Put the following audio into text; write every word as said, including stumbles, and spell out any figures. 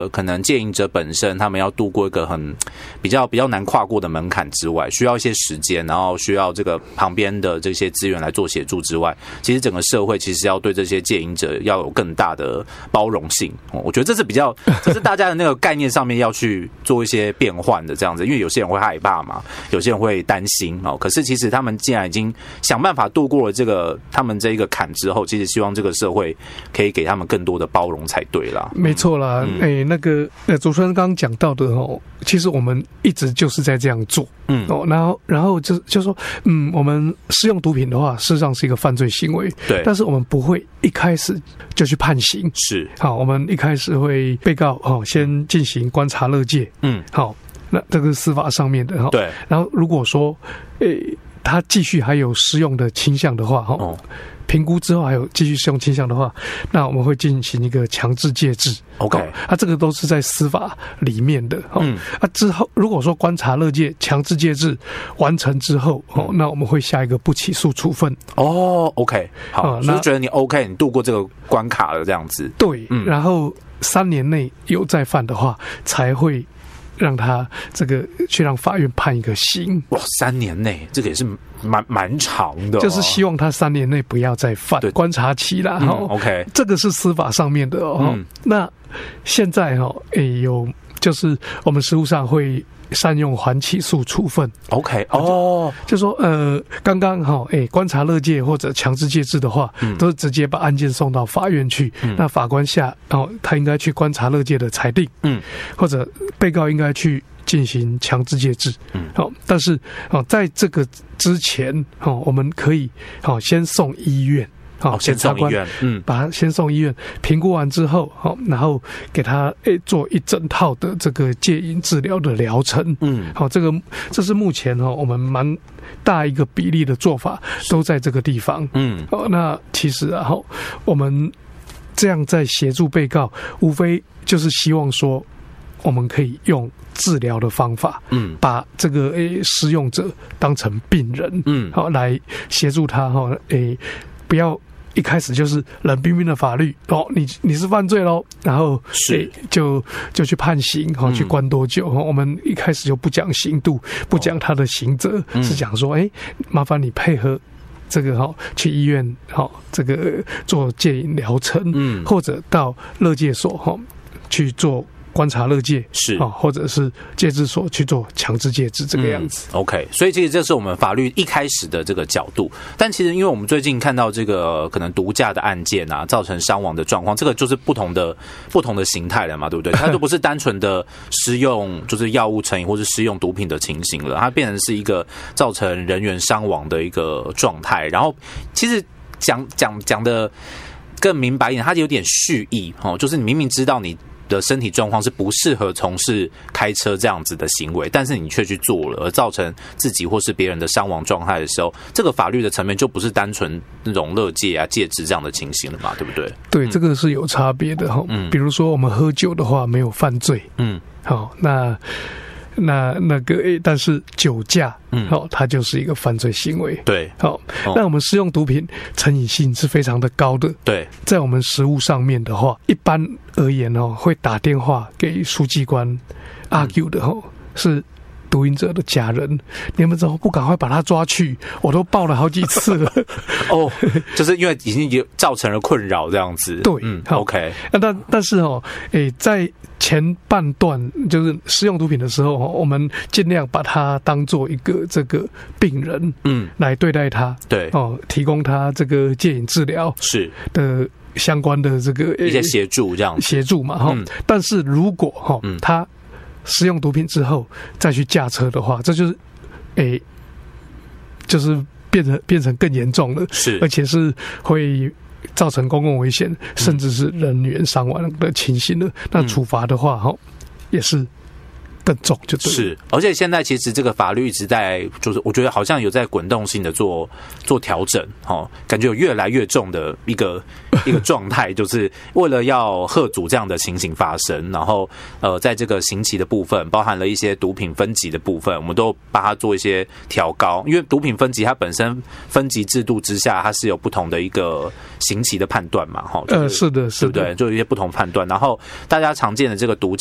呃，可能戒瘾者本身他们要度过一个很比较比较难跨过的门槛之外，需要一些时间，然后需要这个旁边的这些资源来做协助之外，其实整个社会其实要对这些戒瘾者要有更大的包容性。哦、我觉得这是比较，这是大家的那个概念上面要去做一些变换的这样子，因为有些人会害怕嘛，有些人会担心哦。可是其实他们既然已经想办法度过了这个他们这一个坎之后，其实希望这个社会可以给他们更多的包容才对啦。 没错啦，哎、嗯。欸那个呃，主持人刚刚讲到的哦，其实我们一直就是在这样做，嗯哦，然后然后就就说，嗯，我们施用毒品的话，事实上是一个犯罪行为， 对， 但是我们不会一开始就去判刑， 是， 好，我们一开始会被告哦先进行观察勒戒，嗯，好，那这个是司法上面的哈， 对， 然后如果说，诶、欸，他继续还有施用的倾向的话，哈。哦评估之后还有继续使用倾向的话，那我们会进行一个强制戒治。 OK， 啊，这个都是在司法里面的。嗯，啊之后如果说观察勒戒、强制戒治完成之后，哦，那我们会下一个不起诉处分。 哦 ，OK， 好，嗯、所以觉得你 OK， 你度过这个关卡了，这样子。 对，嗯，然后三年内有再犯的话，才会让他这个去让法院判一个刑。 哇，三年内这个也是蛮蛮长的、哦， 就是希望他三年内不要再犯，观察期啦。嗯、 OK， 这个是司法上面的哦。嗯、那现在哈、哦，诶、欸、有就是我们实务上会善用缓起诉处分。 OK， 哦， 就说呃，刚刚哈，诶、欸，观察勒戒或者强制戒治的话，嗯、都是直接把案件送到法院去。嗯、那法官下，哦，他应该去观察勒戒的裁定，嗯，或者被告应该去进行强制戒治。嗯，好，但是哦，在这个之前，哦，我们可以好先送医院。好， 先送医院， 嗯，把他先送医院评估完之后，好，然后给他诶做一整套的这个戒瘾治疗的疗程，嗯，好，这个这是目前哈我们蛮大一个比例的做法都在这个地方，嗯，好，那其实啊，好，我们这样在协助被告，无非就是希望说，我们可以用治疗的方法，嗯，把这个诶施用者当成病人，嗯，好，来协助他哈，诶，不要。一开始就是冷冰冰的法律哦，你你是犯罪喽，然后是、欸、就就去判刑哈、哦，去关多久、嗯、我们一开始就不讲刑度，不讲他的刑责，哦、是讲说，哎、欸，麻烦你配合这个哈、哦，去医院哈、哦，这个做戒瘾疗程，嗯，或者到勒戒所哈、哦、去做。观察勒戒是啊，或者是戒治所去做强制戒治这个样子、 嗯。OK， 所以其实这是我们法律一开始的这个角度。但其实因为我们最近看到这个可能毒驾的案件啊，造成伤亡的状况，这个就是不同的不同的形态了嘛，对不对？它就不是单纯的施用就是药物成瘾或是施用毒品的情形了，它变成是一个造成人员伤亡的一个状态。然后其实讲讲讲的更明白一点，它有点蓄意哦，就是你明明知道你的身体状况是不适合从事开车这样子的行为，但是你却去做了，而造成自己或是别人的伤亡状态的时候，这个法律的层面就不是单纯那种勒戒啊、戒治这样的情形了嘛，对不对？ 对，这个是有差别的哈。嗯，比如说我们喝酒的话没有犯罪，嗯，好，那那那个，但是酒驾，嗯，好、哦，它就是一个犯罪行为。 对， 好、哦，那我们施用毒品成瘾性是非常的高的。 对， 在我们实务上面的话，一般而言哦，会打电话给书记官 argue 的哦，是毒瘾者的家人，你们怎么不赶快把他抓去？我都报了好几次了。 哦，就是因为已经有造成了困扰这样子。 对， 嗯 ，OK。 那但但是哦，诶，在前半段就是施用毒品的时候，我们尽量把它当做一个这个病人，嗯，来对待他。对，哦，提供他这个戒瘾治疗是的相关的这个一些协助，这样协助嘛，哈、嗯。但是如果哈、嗯、他使用毒品之后再去驾车的话，这就是，诶，就是变成变成更严重了，是，而且是会造成公共危险，甚至是人员伤亡的情形了。嗯、那处罚的话，哈，也是更重就对了。 是，而且现在其实这个法律一直在，就是我觉得好像有在滚动性的做做调整，哦，感觉有越来越重的一个一个状态，就是为了要遏阻这样的情形发生，然后呃，在这个刑期的部分，包含了一些毒品分级的部分，我们都把它做一些调高，因为毒品分级它本身分级制度之下，它是有不同的一个刑期的判断嘛，哈、就是， 呃，是的，是的， 对不对？就有一些不同判断，然后大家常见的这个毒